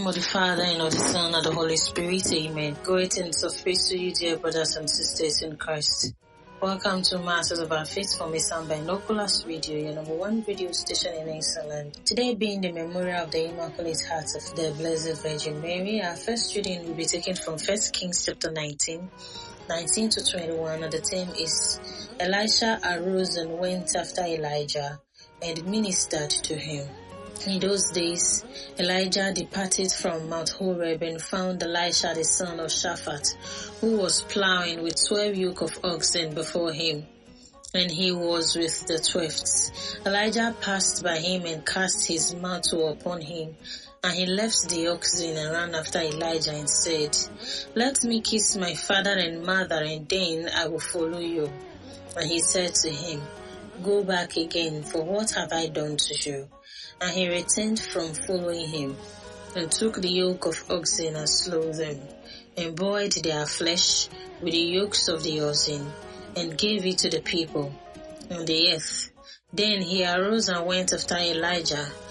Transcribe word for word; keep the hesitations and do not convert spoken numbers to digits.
of the Father, and of the Son, and of the Holy Spirit. Amen. Greetings of peace to you, dear brothers and sisters in Christ. Welcome to Masters of Our Faith from Islam Binoculars Radio, your number one radio station in Iceland. Today being the memorial of the Immaculate Heart of the Blessed Virgin Mary, our first reading will be taken from First Kings chapter nineteen, nineteen to twenty-one, and the theme is Elisha arose and went after Elijah and ministered to him. In those days, Elijah departed from Mount Horeb and found Elisha the son of Shaphat, who was plowing with twelve yoke of oxen before him, and he was with the twelfth. Elijah passed by him and cast his mantle upon him, and he left the oxen and ran after Elijah and said, "Let me kiss my father and mother, and then I will follow you." And he said to him, "Go back again, for what have I done to you?" And he returned from following him, and took the yoke of oxen and slew them, and boiled their flesh with the yokes of the oxen, and gave it to the people on the earth. Then he arose and went after Elijah,